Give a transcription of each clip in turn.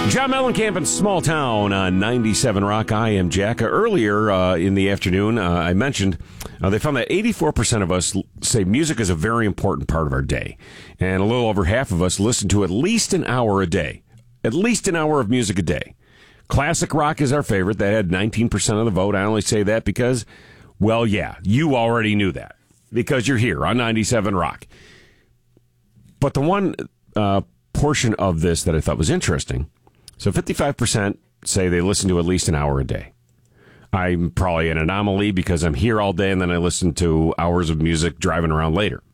John Mellencamp in Small Town on 97 Rock. I am Jack. Earlier in the afternoon, I mentioned they found that 84% of us say music is a very important part of our day. And a little over half of us listen to at least an hour a day. At least an hour of music a day. Classic rock is our favorite. That had 19% of the vote. I only say that because, well, yeah, you already knew that. Because you're here on 97 Rock. But the one portion of this that I thought was interesting, so 55% say they listen to at least an hour a day. I'm probably an anomaly because I'm here all day and then I listen to hours of music driving around later.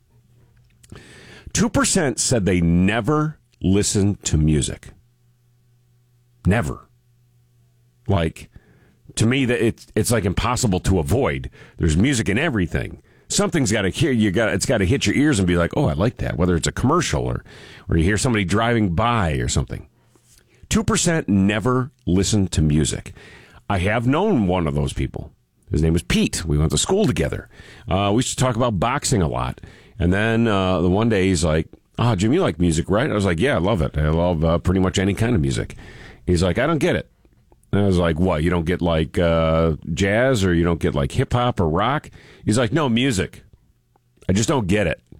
2% said they never listen to music. Never. Like, to me, that it's like impossible to avoid. There's music in everything. Something's got to hear it's got to hit your ears and be like, oh, I like that. Whether it's a commercial or you hear somebody driving by or something. 2% never listen to music. I have known one of those people. His name was Pete. We went to school together. We used to talk about boxing a lot. And then the one day he's like, oh, Jim, you like music, right? I was like, yeah, I love it. I love pretty much any kind of music. He's like, I don't get it. And I was like, what? You don't get like jazz or you don't get like hip hop or rock? He's like, no, music. I just don't get it.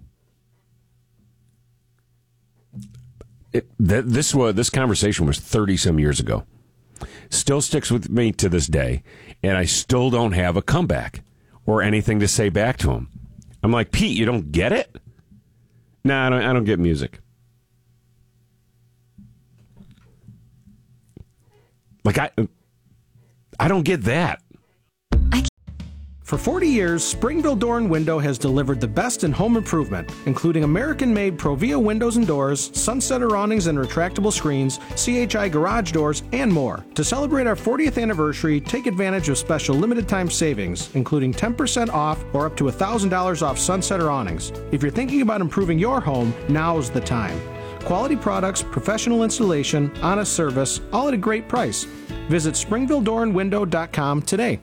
This conversation was 30-some years ago. Still sticks with me to this day, and I still don't have a comeback or anything to say back to him. I'm like, Pete, you don't get it? No, I don't get music. Like, I don't get that. For 40 years, Springville Door and Window has delivered the best in home improvement, including American-made Provia windows and doors, Sunsetter awnings and retractable screens, CHI garage doors, and more. To celebrate our 40th anniversary, take advantage of special limited-time savings, including 10% off or up to $1,000 off Sunsetter awnings. If you're thinking about improving your home, now's the time. Quality products, professional installation, honest service, all at a great price. Visit SpringvilleDoorandWindow.com today.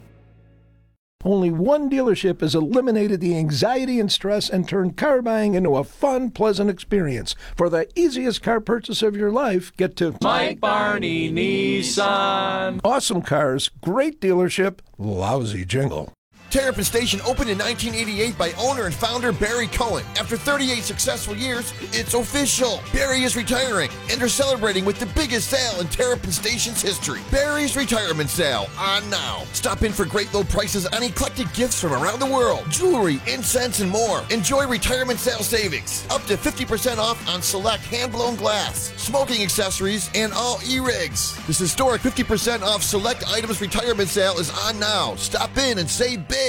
Only one dealership has eliminated the anxiety and stress and turned car buying into a fun, pleasant experience. For the easiest car purchase of your life, get to Mike Barney Nissan. Awesome cars, great dealership, lousy jingle. Terrapin Station opened in 1988 by owner and founder Barry Cohen. After 38 successful years, it's official. Barry is retiring, and they're celebrating with the biggest sale in Terrapin Station's history. Barry's Retirement Sale, on now. Stop in for great low prices on eclectic gifts from around the world, jewelry, incense, and more. Enjoy retirement sale savings. Up to 50% off on select hand-blown glass, smoking accessories, and all e-rigs. This historic 50% off select items retirement sale is on now. Stop in and save big.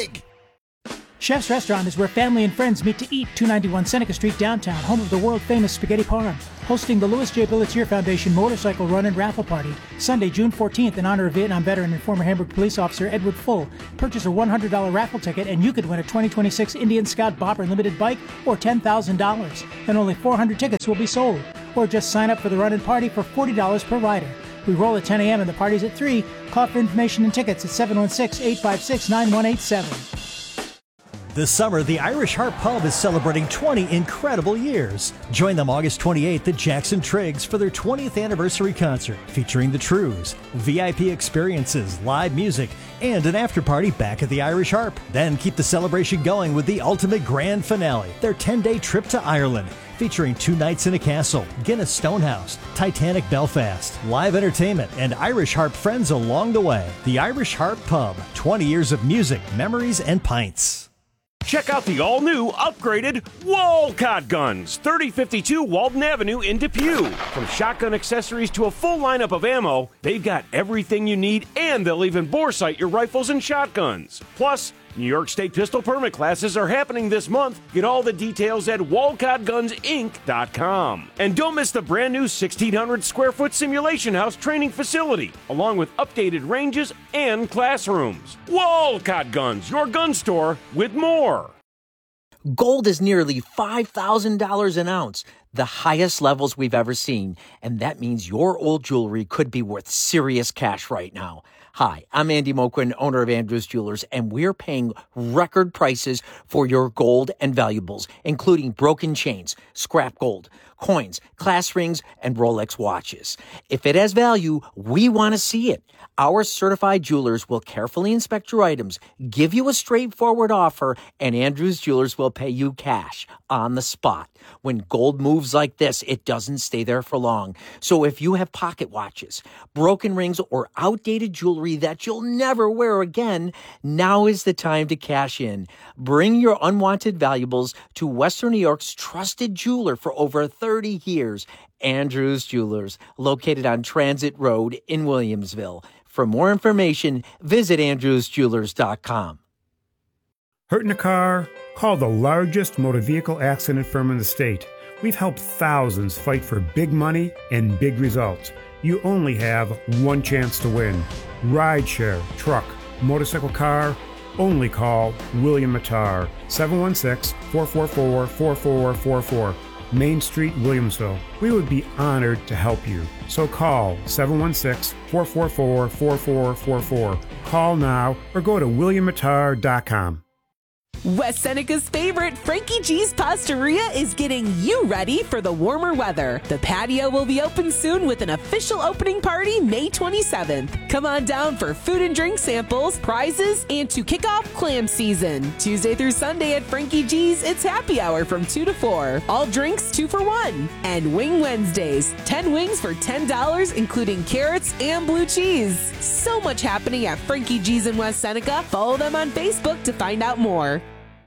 Chef's Restaurant is where family and friends meet to eat. 291 Seneca Street downtown, home of the world-famous Spaghetti Parm. Hosting the Louis J. Billetier Foundation Motorcycle Run and Raffle Party. Sunday, June 14th, in honor of Vietnam veteran and former Hamburg police officer Edward Full. Purchase a $100 raffle ticket and you could win a 2026 Indian Scout Bopper Limited bike or $10,000. And only 400 tickets will be sold. Or just sign up for the run and party for $40 per rider. We roll at 10 a.m. and the party's at 3. Call for information and tickets at 716-856-9187. This summer, the Irish Harp Pub is celebrating 20 incredible years. Join them August 28th at Jackson Triggs for their 20th anniversary concert featuring the Trues, VIP experiences, live music, and an after-party back at the Irish Harp. Then keep the celebration going with the ultimate grand finale, their 10-day trip to Ireland, featuring 2 nights in a castle, Guinness Stonehouse, Titanic Belfast, live entertainment, and Irish Harp friends along the way. The Irish Harp Pub, 20 years of music, memories, and pints. Check out the all-new, upgraded Walcott Guns, 3052 Walden Avenue in Depew. From shotgun accessories to a full lineup of ammo, they've got everything you need, and they'll even bore sight your rifles and shotguns. Plus, New York State pistol permit classes are happening this month. Get all the details at WalcottGunsInc.com. And don't miss the brand new 1,600 square foot simulation house training facility, along with updated ranges and classrooms. Walcott Guns, your gun store with more. Gold is nearly $5,000 an ounce, the highest levels we've ever seen. And that means your old jewelry could be worth serious cash right now. Hi, I'm Andy Moquin, owner of Andrews Jewelers, and we're paying record prices for your gold and valuables, including broken chains, scrap gold, coins, class rings, and Rolex watches. If it has value, we want to see it. Our certified jewelers will carefully inspect your items, give you a straightforward offer, and Andrews Jewelers will pay you cash on the spot. When gold moves like this, it doesn't stay there for long. So if you have pocket watches, broken rings, or outdated jewelry that you'll never wear again, now is the time to cash in. Bring your unwanted valuables to Western New York's trusted jeweler for over 30 years, Andrews Jewelers, located on Transit Road in Williamsville. For more information, visit andrewsjewelers.com. Hurt in a car? Call the largest motor vehicle accident firm in the state. We've helped thousands fight for big money and big results. You only have one chance to win. Rideshare, truck, motorcycle, car, only call William Mattar, 716-444-4444, Main Street, Williamsville. We would be honored to help you. So call 716-444-4444. Call now or go to williammattar.com. West Seneca's favorite, Frankie G's Pastaria, is getting you ready for the warmer weather. The patio will be open soon with an official opening party May 27th. Come on down for food and drink samples, prizes, and to kick off clam season. Tuesday through Sunday at Frankie G's, it's happy hour from 2 to 4. All drinks 2 for $1. And Wing Wednesdays, 10 wings for $10, including carrots and blue cheese. So much happening at Frankie G's in West Seneca. Follow them on Facebook to find out more.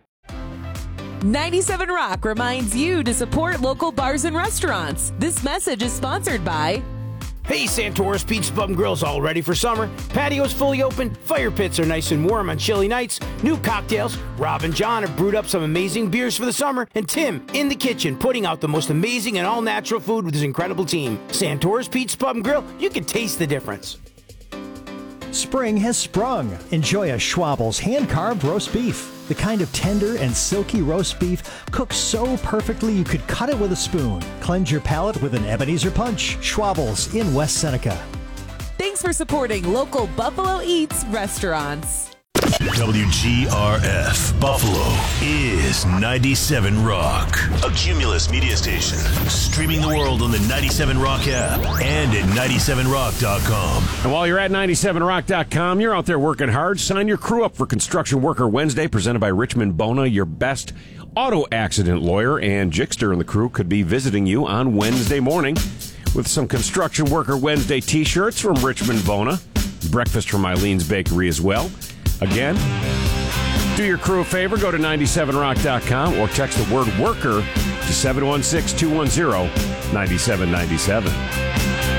97 Rock reminds you to support local bars and restaurants. This message is sponsored by... Hey, Santora's Pizza Pub and Grill's all ready for summer. Patio's fully open, fire pits are nice and warm on chilly nights, new cocktails. Rob and John have brewed up some amazing beers for the summer, and Tim in the kitchen putting out the most amazing and all-natural food with his incredible team. Santora's Pizza Pub and Grill, you can taste the difference. Spring has sprung. Enjoy a Schwabel's hand-carved roast beef. The kind of tender and silky roast beef cooked so perfectly you could cut it with a spoon. Cleanse your palate with an Ebenezer Punch. Schwabel's in West Seneca. Thanks for supporting local Buffalo Eats restaurants. WGRF Buffalo is 97 Rock, a Cumulus media station, streaming the world on the 97 Rock app and at 97rock.com. And while you're at 97rock.com, you're out there working hard. Sign your crew up for Construction Worker Wednesday, presented by Richmond Bona, your best auto accident lawyer. And Jixter and the crew could be visiting you on Wednesday morning with some Construction Worker Wednesday t-shirts from Richmond Bona, breakfast from Eileen's Bakery as well. Again, do your crew a favor, go to 97rock.com or text the word worker to 716-210-9797.